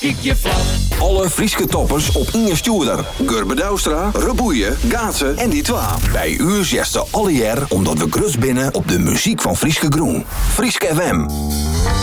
kiekje flap. Alle Frieske toppers op Inge Stuurder, Gurbe Douwstra, Reboeien, Gaatsen en die twa. Bij u zesten alle jaar omdat we grus binnen op de muziek van Frieske Groen. Frieske FM.